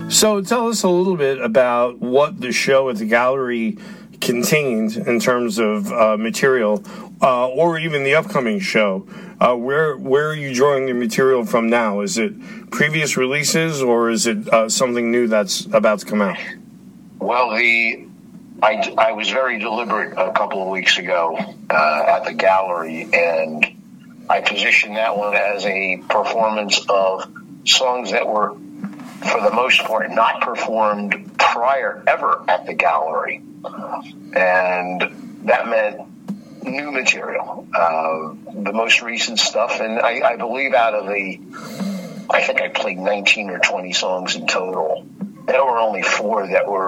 So tell us a little bit about what the show at the gallery contained in terms of material, or even the upcoming show. Where are you drawing the material from now? Is it previous releases, or is it something new that's about to come out? Well, I was very deliberate a couple of weeks ago at the gallery, and I positioned that one as a performance of songs that were, for the most part, not performed prior ever at the gallery. And that meant new material, the most recent stuff. And I believe out of I think I played 19 or 20 songs in total. There were only 4 that were